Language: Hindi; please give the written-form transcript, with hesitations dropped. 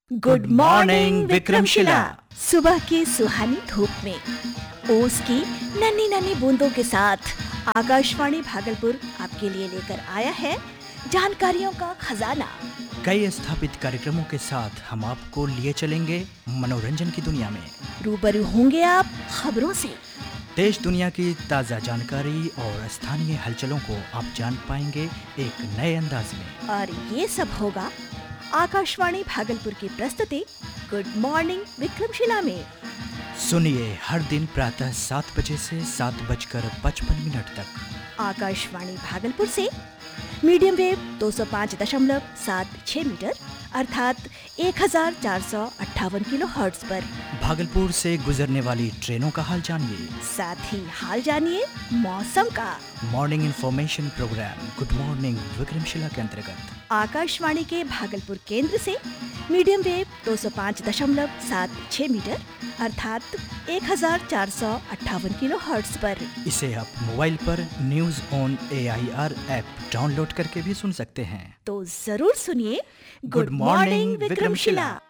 Good morning Vikramshila. सुबह की सुहानी धूप में ओस की नन्ही नन्ही बूंदों के साथ आकाशवाणी भागलपुर आपके लिए लेकर आया है जानकारियों का खजाना। कई स्थापित कार्यक्रमों के साथ हम आपको लिए चलेंगे मनोरंजन की दुनिया में। रूबरू होंगे आप खबरों से। देश दुनिया की ताज़ा जानकारी और स्थानीय हलचलों को आप जान पाएंगे एक नए अंदाज में। और ये सब होगा आकाशवाणी भागलपुर की प्रस्तुति गुड मॉर्निंग विक्रमशिला में। सुनिए हर दिन प्रातः 7 बजे से 7:55 तक आकाशवाणी भागलपुर से मीडियम वेव 205.76 मीटर अर्थात 1458 किलोहर्ट्ज पर। भागलपुर से गुजरने वाली ट्रेनों का हाल जानिए, साथ ही हाल जानिए मौसम का। Morning information programme good morning Vikramshila के अंतर्गत आकाशवाणी के भागलपुर केंद्र से मीडियम वेव 205.76 मीटर अर्थात 1458 किलोहर्ट्ज पर। इसे आप मोबाइल पर news on AIR app download करके भी सुन सकते हैं। तो जरूर सुनिए गुड मॉर्निंग विक्रमशिला।